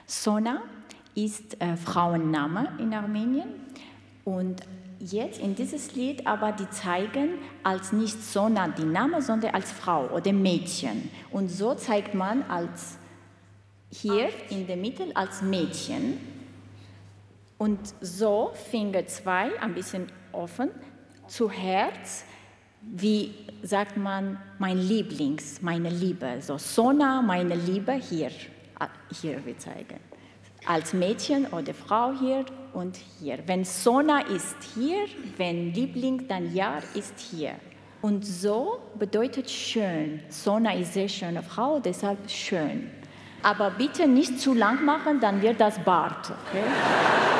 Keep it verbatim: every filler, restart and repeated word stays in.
Sona ist äh, Frauenname in Armenien und jetzt in dieses Lied aber die zeigen als nicht Sona die Name, sondern als Frau oder Mädchen. Und so zeigt man als hier in der Mitte als Mädchen und so Finger zwei ein bisschen offen zu Herz, wie sagt man, mein Lieblings, meine Liebe, so Sona, meine Liebe hier, hier wir zeigen. Als Mädchen oder Frau hier und hier. Wenn Sona ist hier, wenn Liebling, dann Ja ist hier. Und so bedeutet schön. Sona ist sehr schöne Frau, deshalb schön. Aber bitte nicht zu lang machen, dann wird das Bart. Okay?